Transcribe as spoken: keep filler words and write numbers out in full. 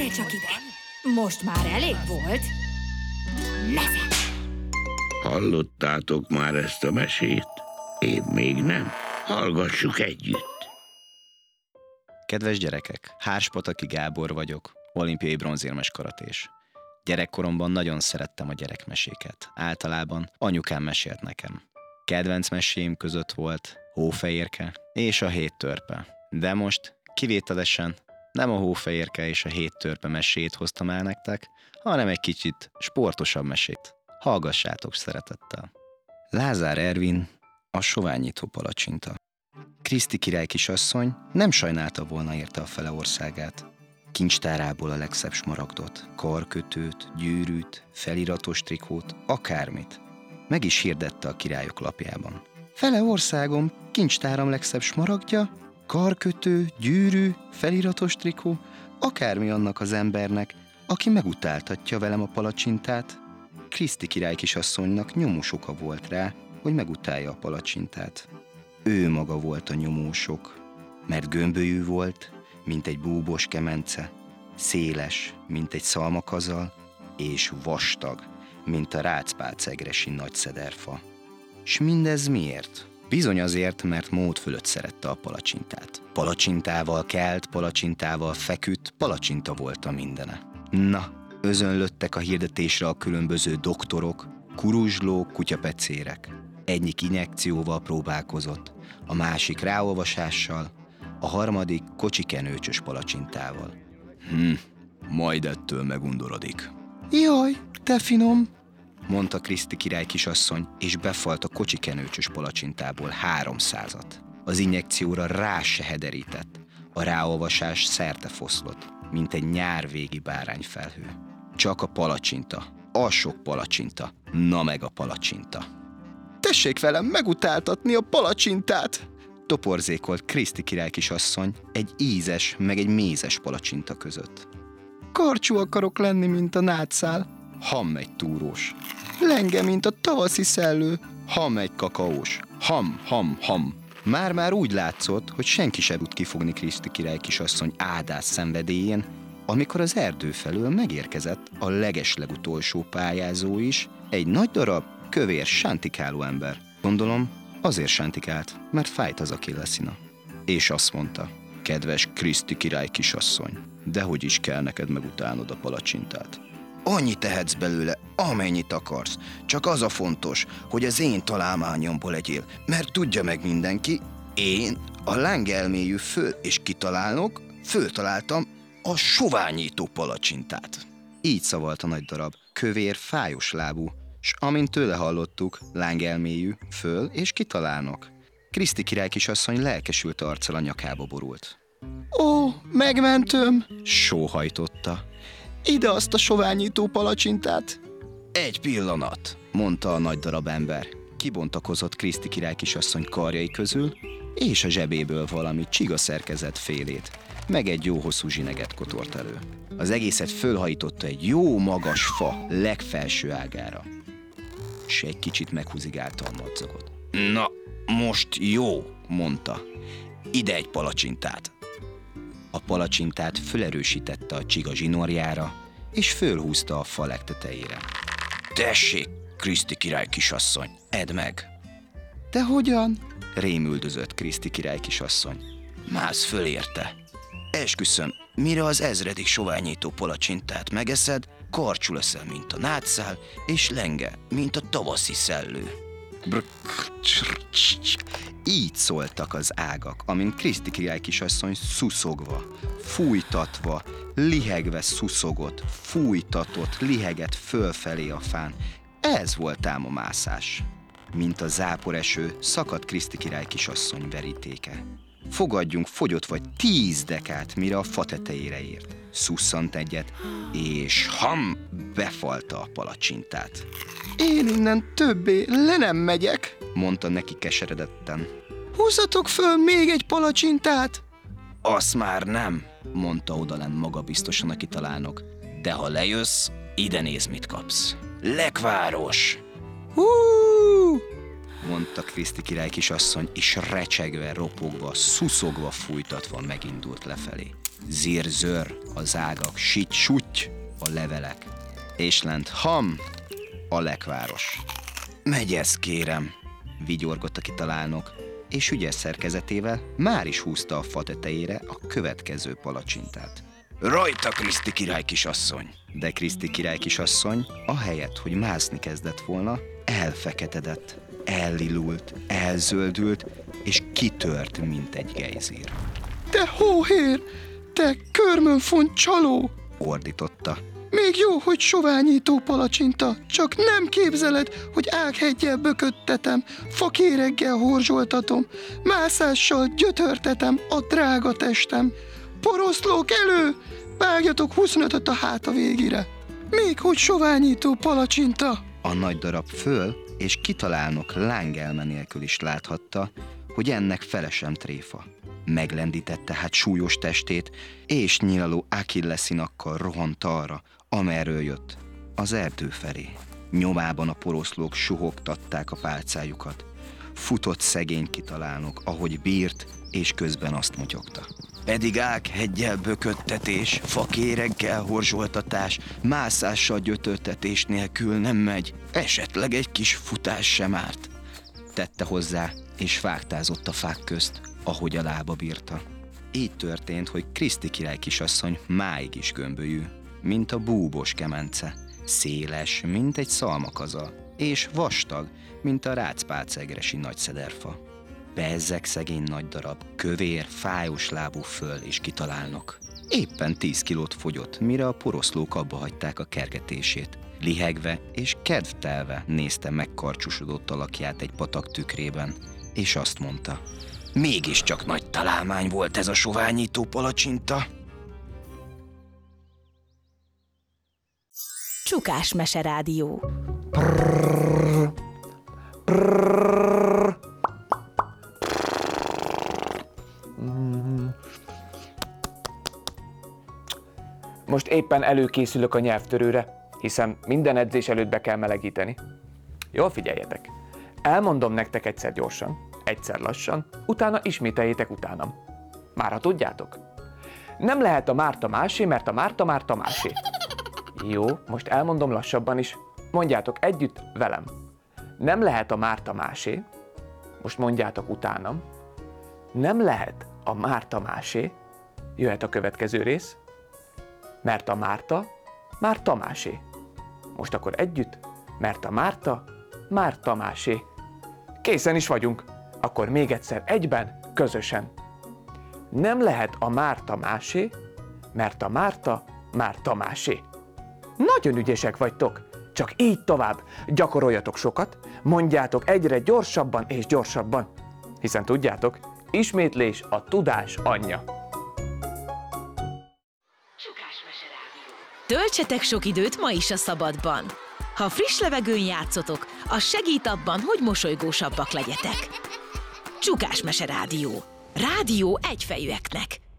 Gyere csak ide! Most már elég volt. Nesze! Hallottátok már ezt a mesét? Én még nem. Hallgassuk együtt. Kedves gyerekek, Hárspataki Gábor vagyok, olimpiai bronzérmes karatés. Gyerekkoromban nagyon szerettem a gyerekmeséket. Általában anyukám mesélt nekem. Kedvenc meséim között volt Hófehérke és a Hét törpe. De most kivételesen nem a Hófehérke és a Hét törpe mesét hoztam el nektek, hanem egy kicsit sportosabb mesét. Hallgassátok szeretettel. Lázár Ervin, a soványító palacsinta. Kriszti király kisasszony nem sajnálta volna érte a fele országát. Kincstárából a legszebb smaragdot, karkötőt, gyűrűt, feliratos trikót, akármit. Meg is hirdette a királyok lapjában. Fele országom, kincstáram legszebb smaragdja, karkötő, gyűrű, feliratos trikó, akármi annak az embernek, aki megutáltatja velem a palacsintát. Kriszti király kisasszonynak nyomós oka volt rá, hogy megutálja a palacsintát. Ő maga volt a nyomósok, mert gömbölyű volt, mint egy búbos kemence, széles, mint egy szalmakazal, és vastag, mint a rácpác egresi nagy szederfa. S mindez miért? Bizony azért, mert mód fölött szerette a palacsintát. Palacsintával kelt, palacsintával feküdt, palacsinta volt a mindene. Na, özönlöttek a hirdetésre a különböző doktorok, kuruzslók, kutyapecérek. Egyik injekcióval próbálkozott, a másik ráolvasással, a harmadik kocsikenőcsös palacsintával. Hm, majd ettől megundorodik. Jaj, te finom, mondta Kriszti király kisasszony, és befalt a kocsikenőcsös palacsintából háromszázat. Az injekcióra rá se hederített, a ráolvasás szerte foszlott, mint egy nyárvégi bárányfelhő. Csak a palacsinta, a sok palacsinta, na meg a palacsinta. Tessék velem megutáltatni a palacsintát! Toporzékolt Kriszti király kisasszony egy ízes, meg egy mézes palacsinta között. Karcsú akarok lenni, mint a nátszál, ham egy túrós. Lenge, mint a tavaszi szellő, ham egy kakaós. Ham, ham, ham. Már-már úgy látszott, hogy senki se tud kifogni Kriszti király kisasszony áldás szenvedélyén, amikor az erdő felől megérkezett a legeslegutolsó pályázó is, egy nagy darab, kövér, sántikáló ember. Gondolom, azért sántikált, mert fájt az Achilleszina. És azt mondta, kedves Kriszti király kisasszony, dehogy is kell neked megutálnod a palacsintát. Annyit tehetsz belőle, amennyit akarsz, csak az a fontos, hogy az én találmányomból legyél, mert tudja meg mindenki, én a lángelméjű föl és kitalálnok, föltaláltam a soványító palacsintát. Így szavalt a nagy darab, kövér, fájos lábú, s amint tőle hallottuk, lángelméjű, föl és kitalálnok. Kriszti király kisasszony lelkesült arccal a nyakába borult. Ó, megmentőm! Sóhajtotta. Ide azt a soványító palacsintát! Egy pillanat, mondta a nagy darab ember. Kibontakozott Kriszti király kisasszony karjai közül, és a zsebéből valami csiga szerkezet félét, meg egy jó hosszú zsineget kotort elő. Az egészet fölhajtotta egy jó magas fa legfelső ágára. S egy kicsit meghúzigálta a madzagot. Na, most jó, mondta. Ide egy palacsintát. A palacsintát fölerősítette a csiga zsinórjára, és fölhúzta a fa legtetejére. Tessék, Kriszti király kisasszony, edd meg! De hogyan? Rémüldözött Kriszti király kisasszony. Mász föl érte. Esküszöm, mire az ezredik soványító palacsintát megeszed, karcsú leszel, mint a nátszál, és lenge, mint a tavaszi szellő. Így szóltak az ágak, amint Kriszti király kisasszony szuszogva, fújtatva, lihegve szuszogott, fújtatott, lihegett fölfelé a fán. Ez volt ám a mászás. Mint a záporeső, szakadt Kriszti király kisasszony verítéke. Fogadjunk fogyott vagy tíz dekát, mire a fa tetejére ért. Szusszant egyet, és ham, befalta a palacsintát. Én innen többé le nem megyek, mondta neki keseredetten. Húzzatok föl még egy palacsintát! Azt már nem, mondta odalent magabiztosan a kitalálnok. De ha lejössz, ide nézd, mit kapsz. Lekváros! Hú! mondta Kriszti király kisasszony, és recsegve, ropogva, szuszogva, fújtatva megindult lefelé. Zír-zör az ágak, sit-sutty a levelek, és lent ham a lekváros. Megy ez, kérem, vigyorgott a kitalálnok, és ügyes szerkezetével már is húzta a fa tetejére a következő palacsintát. Rajta, Kriszti király kisasszony! De Kriszti király kisasszony, ahelyett, hogy mászni kezdett volna, elfeketedett, ellilult, elzöldült, és kitört, mint egy gejzír. Te hóhér! Te körmönfont csaló! Ordította. Még jó, hogy soványító palacsinta, csak nem képzeled, hogy ágheggyel bököttetem, fakéreggel horzsoltatom, mászással gyötörtetem a drága testem. Poroszlók elő! Vágjatok huszonötöt a háta végére. Még hogy soványító palacsinta! A nagy darab föl, és kitalálnok lángelme nélkül is láthatta, hogy ennek fele sem tréfa. Meglendítette hát súlyos testét, és nyilaló Achilleszinakkal rohant arra, amerről jött, az erdő felé. Nyomában a poroszlók suhogtatták a pálcájukat. Futott szegény kitalálnok, ahogy bírt, és közben azt motyogta. Pedig ágheggyel bököttetés, fakéreggel horzsoltatás, mászással gyötörtetés nélkül nem megy, esetleg egy kis futás sem árt. Tette hozzá, és vágtázott a fák közt, ahogy a lába bírta. Így történt, hogy Kriszti király kisasszony máig is gömbölyű, mint a búbos kemence, széles, mint egy szalmakaza, és vastag, mint a rácpálcegresi nagyszederfa. Bezzeg szegény nagy darab, kövér, fájos lábú föl és kitalálnok. Éppen tíz kilót fogyott, mire a poroszlók abba hagyták a kergetését. Lihegve és kedvtelve nézte megkarcsúsodott alakját egy patak tükrében, és azt mondta: mégiscsak nagy találmány volt ez a soványító palacsinta. Csukás Meserádió. Most éppen előkészülök a nyelvtörőre, hiszen minden edzés előtt be kell melegíteni. Jól figyeljetek! Elmondom nektek egyszer gyorsan, egyszer lassan, utána ismételjétek utánam. Már ha tudjátok? Nem lehet a Márta másé, mert a Márta Márta másé. Jó, most elmondom lassabban is. Mondjátok együtt velem. Nem lehet a Márta másé. Most mondjátok utánam. Nem lehet a Márta másé. Jöhet a következő rész. Mert a Márta már Tamásé. Most akkor együtt. Mert a Márta már Tamásé. Készen is vagyunk. Akkor még egyszer egyben, közösen. Nem lehet a Márta másé, mert a Márta már Tamásé. Nagyon ügyesek vagytok. Csak így tovább. Gyakoroljatok sokat, mondjátok egyre gyorsabban és gyorsabban. Hiszen tudjátok, ismétlés a tudás anyja. Töltsetek sok időt ma is a szabadban. Ha friss levegőn játszotok, az segít abban, hogy mosolygósabbak legyetek. Csukás Meserádió. Rádió egyfejűeknek.